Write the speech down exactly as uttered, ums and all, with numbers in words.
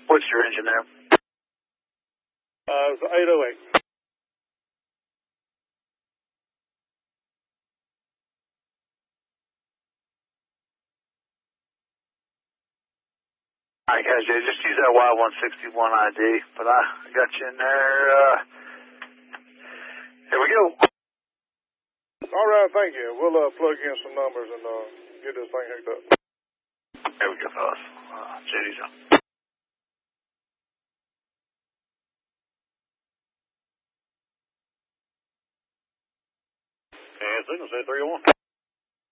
What's your engine there? Uh, it's eight oh eight. All right, guys, yeah, just use that Y one sixty-one I D, but I got you in there. Uh, here we go. All right, thank you. We'll uh, plug in some numbers and uh, get this thing hooked up. There we go, fellas. Uh, J D's up. And signal say three oh one.